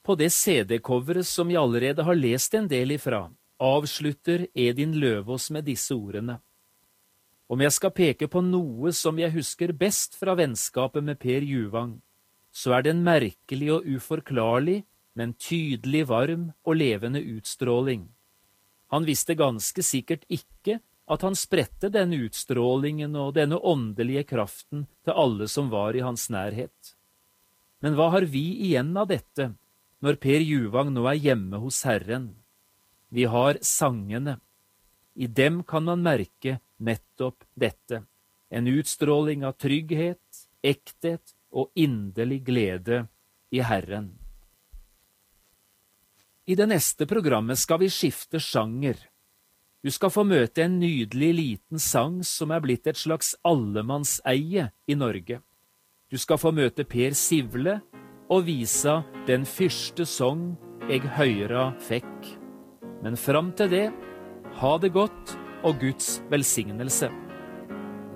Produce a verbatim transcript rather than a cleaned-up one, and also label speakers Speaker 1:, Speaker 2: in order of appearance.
Speaker 1: På det C D-coveret som jeg allerede har lest en del ifra, avslutter Edin Løvaas med disse ordene. Om jeg skal peke på noe som jeg husker best fra vennskapet med Per Juvang, så er det en merkelig og uforklarlig, men tydelig varm og levende utstråling. Han visste ganske sikkert ikke at han spredte denne utstrålingen og denne åndelige kraften til alle som var i hans nærhet. Men hva har vi igjen av dette, når Per Juvang nå er hjemme hos Herren? Vi har sangene. I dem kan man merke nettopp dette, en utstråling av trygghet, ekthet og inderlig glede i Herren. I det neste programmet skal vi skifte sjanger. Du skal få møte en nydelig liten sang som er blitt et slags allemannseie i Norge. Du skal få møte Per Sivle og visa den første song eg høyra fekk. Men fram til det, ha det godt og Guds velsignelse.